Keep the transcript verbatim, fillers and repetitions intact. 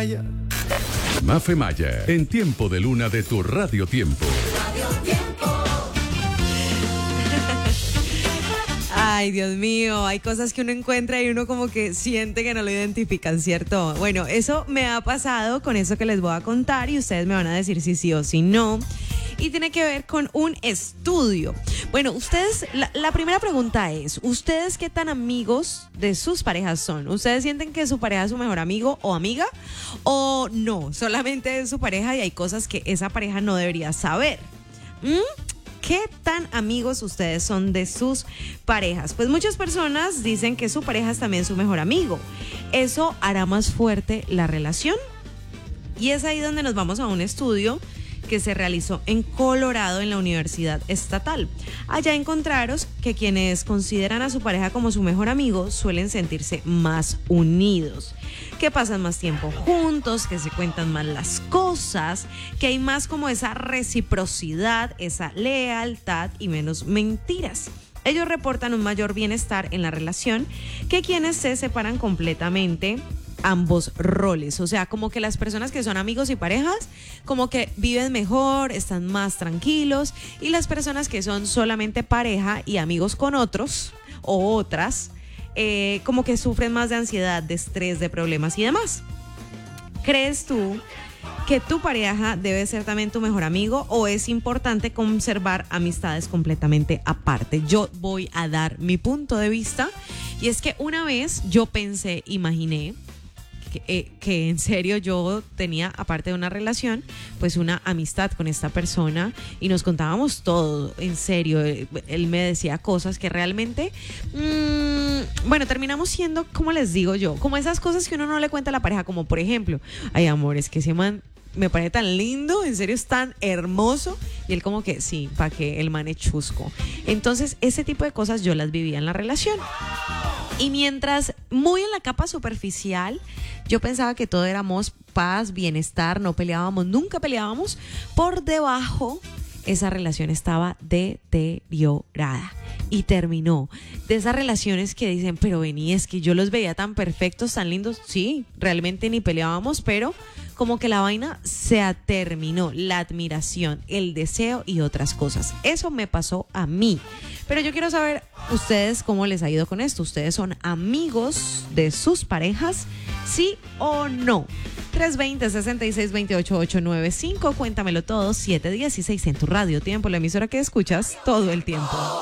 Maya. Mafe Maya, en Tiempo de Luna de tu Radio Tiempo. Ay, Dios mío, hay cosas que uno encuentra y uno como que siente que no lo identifican, ¿cierto? Bueno, eso me ha pasado con eso que les voy a contar y ustedes me van a decir si sí o si no. Y tiene que ver con un estudio. Bueno, ustedes, la, la primera pregunta es, ¿ustedes qué tan amigos de sus parejas son? ¿Ustedes sienten que su pareja es su mejor amigo o amiga? ¿O no? Solamente es su pareja y hay cosas que esa pareja no debería saber. ¿Mm? ¿Qué tan amigos ustedes son de sus parejas? Pues muchas personas dicen que su pareja es también su mejor amigo. ¿Eso hará más fuerte la relación? Y es ahí donde nos vamos a un estudio que se realizó en Colorado en la Universidad Estatal. Allá encontraron que quienes consideran a su pareja como su mejor amigo suelen sentirse más unidos, que pasan más tiempo juntos, que se cuentan más las cosas, que hay más como esa reciprocidad, esa lealtad y menos mentiras. Ellos reportan un mayor bienestar en la relación que quienes se separan completamente ambos roles, o sea, como que las personas que son amigos y parejas, como que viven mejor, están más tranquilos, y las personas que son solamente pareja y amigos con otros o otras, eh, como que sufren más de ansiedad, de estrés, de problemas y demás. ¿Crees tú que tu pareja debe ser también tu mejor amigo o es importante conservar amistades completamente aparte? Yo voy a dar mi punto de vista, y es que una vez yo pensé, imaginé, Que, eh, que en serio yo tenía, aparte de una relación, pues una amistad con esta persona y nos contábamos todo, en serio. Él, él me decía cosas que realmente, mmm, bueno, terminamos siendo, como les digo yo, como esas cosas que uno no le cuenta a la pareja, como por ejemplo, ay amor, es que ese man me parece tan lindo, en serio es tan hermoso, y él como que sí, para que el man es chusco. Entonces ese tipo de cosas yo las vivía en la relación. Y mientras muy en la capa superficial yo pensaba que todo éramos paz, bienestar, no peleábamos, nunca peleábamos, por debajo esa relación estaba deteriorada y terminó. De esas relaciones que dicen, pero vení, es que yo los veía tan perfectos, tan lindos. Sí, realmente ni peleábamos, pero como que la vaina se terminó, la admiración, el deseo y otras cosas. Eso me pasó a mí. Pero yo quiero saber ustedes cómo les ha ido con esto. ¿Ustedes son amigos de sus parejas? ¿Sí o no? tres dos cero, seis seis dos ocho, ocho nueve cinco. Cuéntamelo todo. siete dieciséis en tu Radio Tiempo, la emisora que escuchas todo el tiempo.